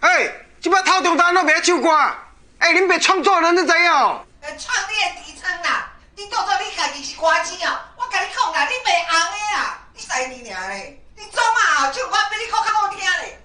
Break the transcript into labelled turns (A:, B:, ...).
A: 即摆头中单都袂唱歌，恁别创作人，你知影哦？
B: 创你的底层啦，你当作你家己是歌星哦？我甲你讲啦，你袂红的啦，你使你尔嘞？你做嘛唱歌比你歌较好听嘞？